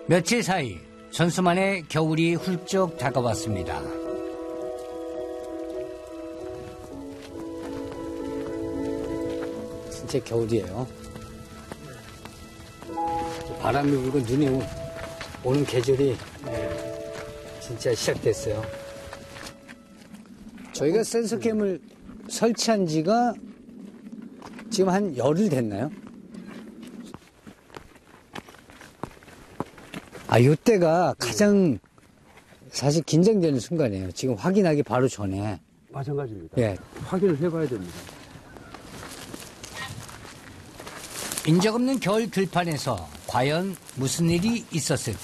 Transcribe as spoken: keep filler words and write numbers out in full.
며칠 사이 전수만의 겨울이 훌쩍 다가왔습니다. 진짜 겨울이에요. 바람이 불고 눈이 오는 계절이 진짜 시작됐어요. 저희가 센서캠을 설치한 지가 지금 한 열흘 됐나요? 아, 이때가 가장 사실 긴장되는 순간이에요. 지금 확인하기 바로 전에. 마찬가지입니다. 예. 확인을 해봐야 됩니다. 인적 없는 겨울 들판에서 과연 무슨 일이 있었을까?